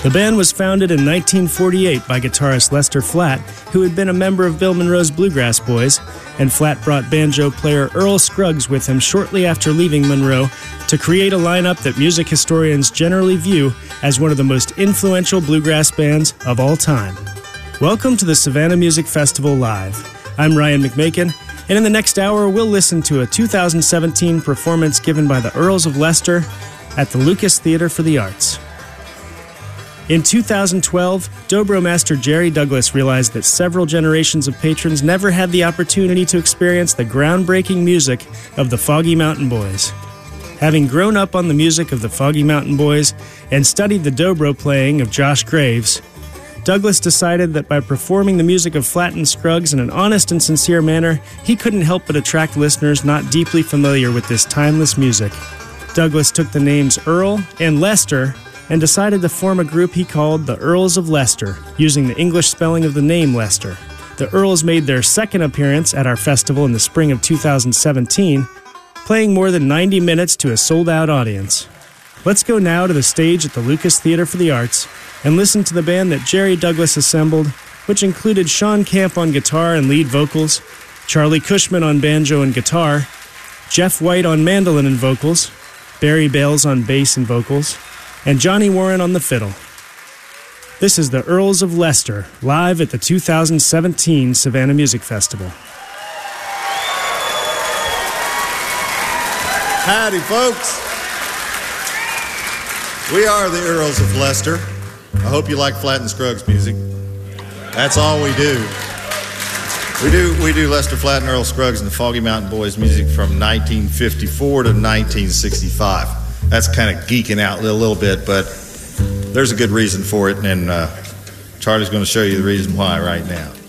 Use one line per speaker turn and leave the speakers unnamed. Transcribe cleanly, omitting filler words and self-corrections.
The band was founded in 1948 by guitarist Lester Flatt, who had been a member of Bill Monroe's Bluegrass Boys, and Flatt brought banjo player Earl Scruggs with him shortly after leaving Monroe to create a lineup that music historians generally view as one of the most influential bluegrass bands of all time. Welcome to the Savannah Music Festival Live. I'm Ryan McMakin, and in the next hour we'll listen to a 2017 performance given by the Earls of Leicester at the Lucas Theater for the Arts. In 2012, Dobro master Jerry Douglas realized that several generations of patrons never had the opportunity to experience the groundbreaking music of the Foggy Mountain Boys. Having grown up on the music of the Foggy Mountain Boys and studied the dobro playing of Josh Graves, Douglas decided that by performing the music of Flatt and Scruggs in an honest and sincere manner, he couldn't help but attract listeners not deeply familiar with this timeless music. Douglas took the names Earl and Lester and decided to form a group he called the Earls of Leicester, using the English spelling of the name Lester. The Earls made their second appearance at our festival in the spring of 2017, playing more than 90 minutes to a sold-out audience. Let's go now to the stage at the Lucas Theater for the Arts and listen to the band that Jerry Douglas assembled, which included Sean Camp on guitar and lead vocals, Charlie Cushman on banjo and guitar, Jeff White on mandolin and vocals, Barry Bales on bass and vocals, and Johnny Warren on the fiddle. This is the Earls of Leicester, live at the 2017 Savannah Music Festival.
Howdy, folks. We are the Earls of Leicester. I hope you like Flatt and Scruggs music. That's all we do. We do Lester Flatt and Earl Scruggs and the Foggy Mountain Boys music from 1954 to 1965. That's kind of geeking out a little bit, but there's a good reason for it, and Charlie's going to show you the reason why right now.